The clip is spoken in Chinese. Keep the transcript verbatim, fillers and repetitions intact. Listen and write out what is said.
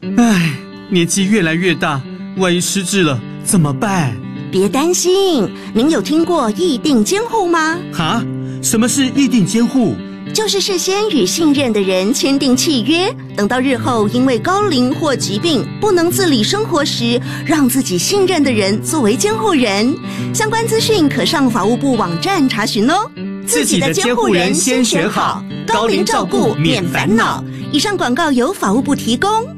唉，年纪越来越大，万一失智了怎么办？ 别担心，您有听过议定监护吗？ 哈？什么是议定监护？ 就是事先与信任的人签订契约，等到日后因为高龄或疾病不能自理生活时，让自己信任的人作为监护人。相关资讯可上法务部网站查询哦。 自己的监护人先选好，高龄照顾免烦恼。 以上广告由法务部提供。